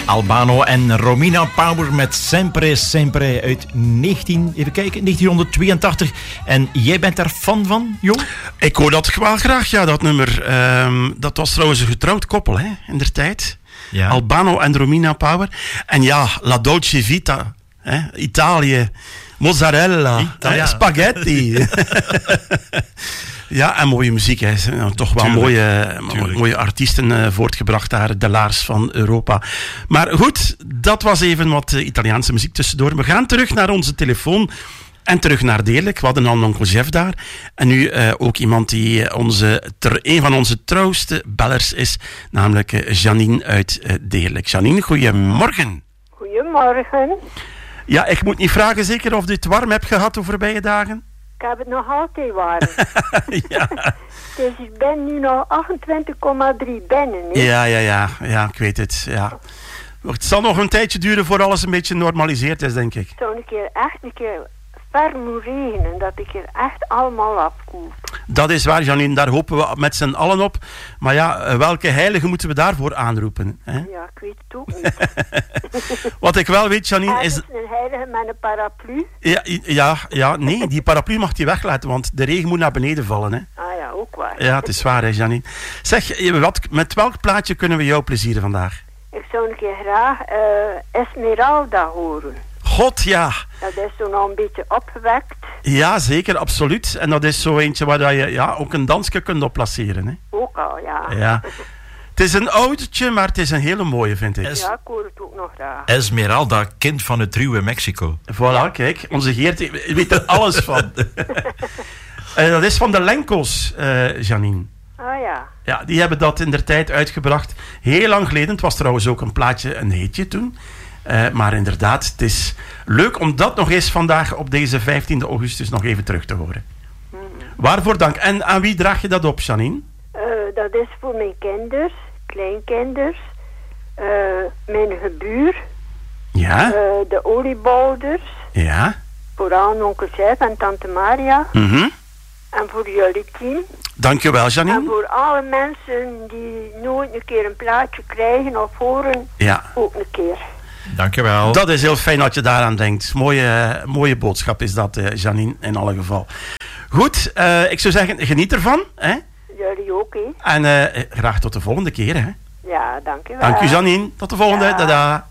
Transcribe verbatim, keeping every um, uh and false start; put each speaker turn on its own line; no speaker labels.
Albano en Romina Power met Sempre Sempre uit negentien, even kijken, negentienhonderdtweeëntachtig. En jij bent daar fan van, Jong?
Ik hoor dat wel graag, ja, dat nummer. Um, dat was trouwens een getrouwd koppel, hè, in der tijd. Ja. Albano en Romina Power. En ja, La Dolce Vita, hè, Italië, mozzarella, Italia. Spaghetti. Ja, en mooie muziek. Hè. Toch wel tuurlijk, mooie, tuurlijk. mooie artiesten uh, voortgebracht daar. De laars van Europa. Maar goed, dat was even wat uh, Italiaanse muziek tussendoor. We gaan terug naar onze telefoon. En terug naar Deerlijk. We hadden al onkel Jeff daar. En nu uh, ook iemand die onze, ter, een van onze trouwste bellers is. Namelijk uh, Janine uit uh, Deerlijk. Janine, goedemorgen.
Goedemorgen.
Ja, ik moet niet vragen zeker of je het warm hebt gehad de voorbije dagen?
Ik heb het nog altijd warm.
Ja.
Dus ik ben nu nog achtentwintig komma drie binnen. He?
Ja, ja, ja, ja, ik weet het. Ja. Het zal nog een tijdje duren voor alles een beetje normaliseerd is, denk ik.
Het zou een keer echt een keer ferm moet regenen, dat ik er echt allemaal afkoel.
Dat is waar, Janine, daar hopen we met z'n allen op. Maar ja, welke heilige moeten we daarvoor aanroepen? Hè?
Ja, ik weet het ook niet.
Wat ik wel weet, Janine,
er
is...
is een heilige met een paraplu.
Ja, ja, ja, nee, die paraplu mag je weglaten, want de regen moet naar beneden vallen. Hè?
Ah ja, ook waar.
Ja, het is waar, hè, Janine. Zeg, wat, met welk plaatje kunnen we jou plezieren vandaag?
Ik zou een keer graag uh, Esmeralda horen.
God, ja.
Dat is zo nog een beetje opgewekt.
Ja, zeker, absoluut. En dat is zo eentje waar je ja, ook een dansje kunt op placeren. Hè?
Ook al, ja.
Ja. Het is een oudje, maar het is een hele mooie, vind ik.
Es- ja, ik hoor het ook nog graag.
Esmeralda, kind van het ruwe Mexico.
Voilà, kijk. Onze Geert weet er alles van. uh, dat is van de Lenko's, uh, Janine.
Ah ja.
Ja, die hebben dat in der tijd uitgebracht. Heel lang geleden. Het was trouwens ook een plaatje, een hitje toen. Uh, maar inderdaad, het is leuk om dat nog eens vandaag op deze vijftiende augustus nog even terug te horen. Mm. Waarvoor dank. En aan wie draag je dat op, Janine?
Uh, dat is voor mijn kinders, kleinkinders, uh, mijn gebuur,
ja?
uh, de oliebouders,
ja?
vooral onkel Jeff en tante Maria,
mm-hmm.
en voor jullie team.
Dankjewel, Janine.
En voor alle mensen die nooit een keer een plaatje krijgen of horen,
ja.
ook een keer.
Dankjewel.
Dat is heel fijn dat je daaraan denkt. Mooie, mooie boodschap is dat, uh, Janine, in alle geval. Goed, uh, ik zou zeggen, geniet ervan. Hè?
Jullie ook, hè.
En uh, graag tot de volgende keer, hè.
Ja, dankjewel.
Dank u, Janine. Tot de volgende.
Ja.
Dada.